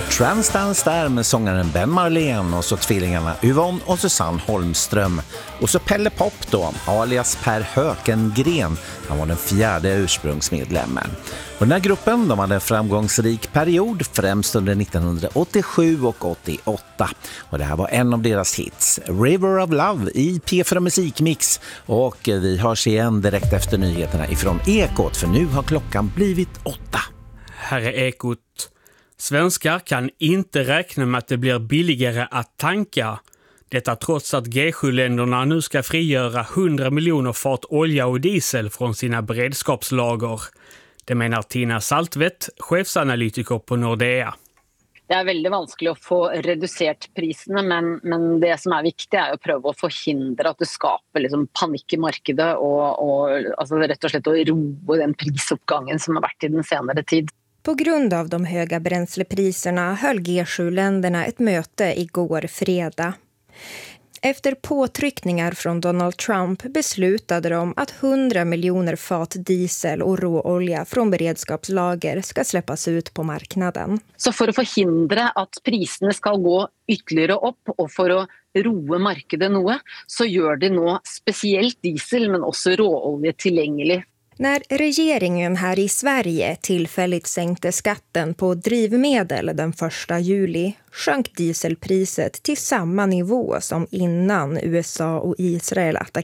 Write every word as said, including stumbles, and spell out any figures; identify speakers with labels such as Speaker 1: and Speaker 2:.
Speaker 1: Transdance där med sångaren Ben Marlén och så tvillingarna Yvonne och Susanne Holmström. Och så Pelle Pop då, alias Per Hökengren. Han var den fjärde ursprungsmedlemmen. Och den här gruppen de hade en framgångsrik period främst under nittonhundraåttiosju och åttioåtta. Och det här var en av deras hits, River of Love i P fyra Musikmix. Och vi hörs igen direkt efter nyheterna ifrån Ekot, för nu har klockan blivit åtta.
Speaker 2: Här är Ekot. Svenskar kan inte räkna med att det blir billigare att tanka. Detta trots att G sju-länderna nu ska frigöra hundra miljoner fat olja och diesel från sina beredskapslager. Det menar Tina Saltvedt, chefsanalytiker på Nordea.
Speaker 3: Det är väldigt vanskligt att få reducerat priserna, men, men det som är viktigt är att pröva att förhindra att det skapar liksom panik i marknaden och, och alltså rätt och slett att roa den prisuppgången som har varit i den senare tid.
Speaker 4: På grund av de höga bränslepriserna höll G sju-länderna ett möte igår fredag. Efter påtryckningar från Donald Trump beslutade de att hundra miljoner fat diesel och råolja från beredskapslager ska släppas ut på marknaden.
Speaker 3: Så för att förhindra att priserna ska gå ytterligare upp och för att roa marknaden något, så gör det nu speciellt diesel men också råolja tillgänglig.
Speaker 4: När regeringen här i Sverige tillfälligt sänkte skatten på drivmedel den första juli sjönk dieselpriset till samma nivå som innan U S A och Israel attackerade